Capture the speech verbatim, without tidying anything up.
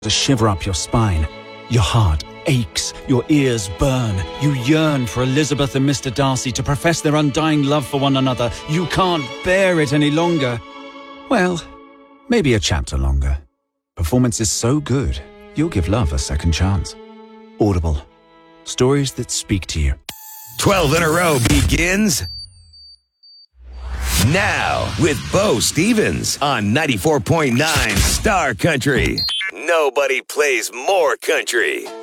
to shiver up your spine. Your heart aches, your ears burn. You yearn for Elizabeth and Mister Darcy to profess their undying love for one another. You can't bear it any longer. Well, maybe a chapter longer. Performance is so good, you'll give love a second chance. Audible. Stories that speak to you. twelve in a row begins now with Bo Stevens on ninety-four point nine Star Country. Nobody plays more country.